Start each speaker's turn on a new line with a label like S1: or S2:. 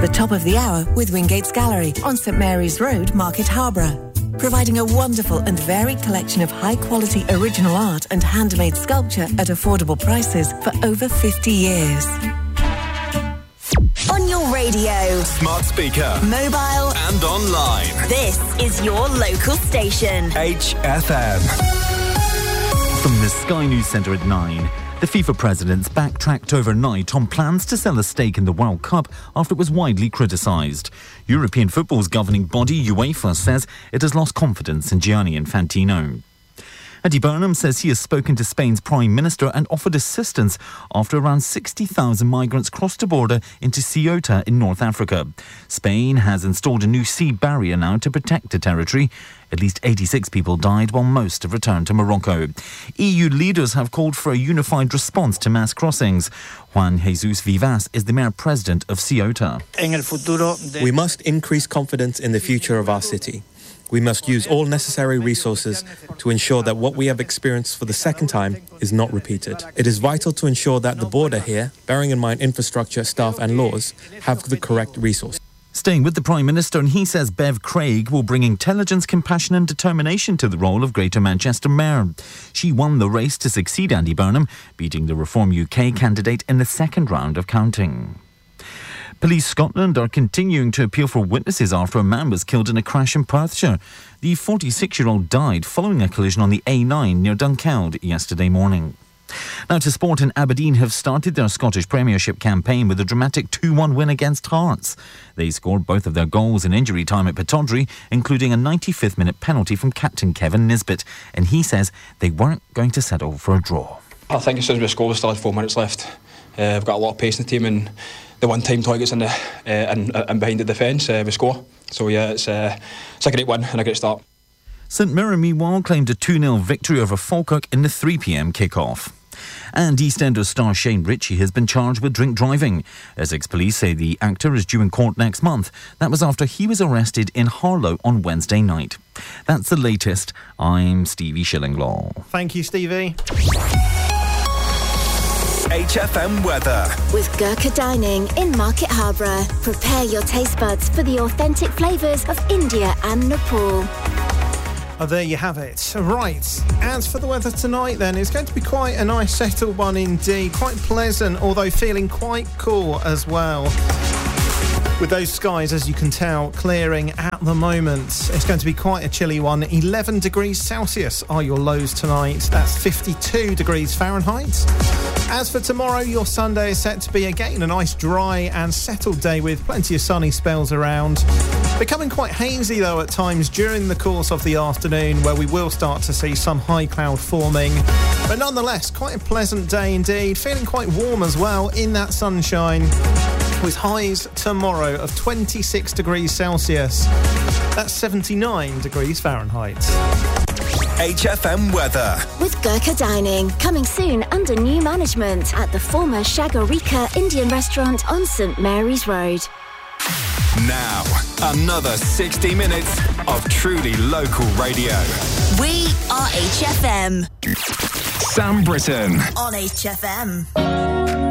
S1: The top of the hour with Wingates Gallery on St Mary's Road, Market Harborough. Providing a wonderful and varied collection of high-quality original art and handmade sculpture at affordable prices for over 50 years.
S2: On your radio,
S3: smart speaker,
S2: mobile
S3: and online.
S2: This is your local station.
S3: HFM.
S4: From the Sky News Centre at 9. The FIFA presidents backtracked overnight on plans to sell a stake in the World Cup after it was widely criticised. European football's governing body, UEFA, says it has lost confidence in Gianni Infantino. Andy Burnham says he has spoken to Spain's Prime Minister and offered assistance after around 60,000 migrants crossed the border into Ceuta in North Africa. Spain has installed a new sea barrier now to protect the territory. At least 86 people died while most have returned to Morocco. EU leaders have called for a unified response to mass crossings. Juan Jesus Vivas is the mayor-president of Ceuta.
S5: We must increase confidence in the future of our city. We must use all necessary resources to ensure that what we have experienced for the second time is not repeated. It is vital to ensure that the border here, bearing in mind infrastructure, staff and laws, have the correct resources.
S4: Staying with the Prime Minister, and he says Bev Craig will bring intelligence, compassion and determination to the role of Greater Manchester Mayor. She won the race to succeed Andy Burnham, beating the Reform UK candidate in the second round of counting. Police Scotland are continuing to appeal for witnesses after a man was killed in a crash in Perthshire. The 46-year-old died following a collision on the A9 near Dunkeld yesterday morning. Now to sport, and Aberdeen have started their Scottish Premiership campaign with a dramatic 2-1 win against Hearts. They scored both of their goals in injury time at Pittodrie, including a 95th minute penalty from captain Kevin Nisbet, and he says they weren't going to settle for a draw.
S6: I think as soon as we score, we still had 4 minutes left. We've got a lot of pace in the team, and the one time Toy gets in the and behind the defence, we score. So yeah, it's a great win and a great start.
S4: St Mirren, meanwhile, claimed a 2-0 victory over Falkirk in the 3 p.m. kick-off. And EastEnders star Shane Ritchie has been charged with drink driving. Essex police say the actor is due in court next month. That was after he was arrested in Harlow on Wednesday night. That's the latest. I'm Stevie Shillinglaw.
S7: Thank you, Stevie.
S3: HFM weather.
S2: With Gurkha Dining in Market Harborough. Prepare your taste buds for the authentic flavours of India and Nepal.
S7: Oh, there you have it. Right, as for the weather tonight then, it's going to be quite a nice settled one indeed. Quite pleasant, although feeling quite cool as well. With those skies, as you can tell, clearing at the moment. It's going to be quite a chilly one. 11 degrees Celsius are your lows tonight. That's 52 degrees Fahrenheit. As for tomorrow, your Sunday is set to be again a nice dry and settled day with plenty of sunny spells around. Becoming quite hazy though at times during the course of the afternoon, where we will start to see some high cloud forming. But nonetheless, quite a pleasant day indeed. Feeling quite warm as well in that sunshine, with highs tomorrow of 26 degrees Celsius. That's 79 degrees Fahrenheit.
S3: HFM weather.
S2: With Gurkha Dining, coming soon under new management at the former Shagarika Indian restaurant on St Mary's Road.
S3: Now, another 60 minutes of truly local radio.
S2: We are HFM.
S3: Sam Britton
S2: On HFM.